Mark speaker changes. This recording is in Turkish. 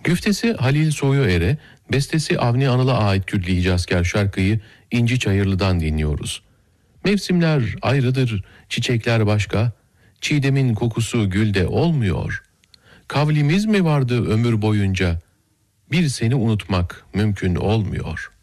Speaker 1: Güftesi Halil Soyuer'e, bestesi Avni Anıl'a ait Külli Hicazkar şarkıyı İnci Çayırlı'dan dinliyoruz. Mevsimler ayrıdır, çiçekler başka, çiğdemin kokusu gülde olmuyor. Kavlimiz mi vardı ömür boyunca, bir seni unutmak mümkün olmuyor.''